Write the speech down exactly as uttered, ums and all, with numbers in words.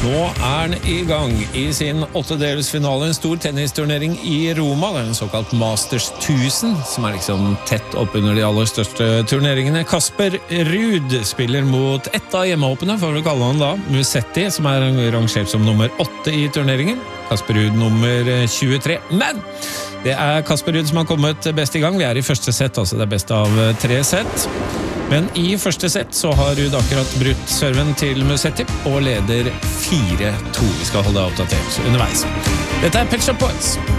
Nå er den i gang i sin åttedelsfinale, en stor tennisturnering i Roma. Det er en såkalt Masters tusen, som er liksom tett opp under de aller største turneringene. Casper Ruud spiller mot ett av hjemmehoppene, får vi kalle han da, Musetti, som er rangert som nummer åtte i turneringen. Casper Ruud nummer tjuetre. Men det er Casper Ruud som har kommet best i gang. Vi er i første sett, altså det er best av tre sett. Men i første sett så har Ruud akkurat brutt serven til Musetti og leder fire to. Vi skal holde deg oppdatert underveis. Dette er Pet Shop Boys.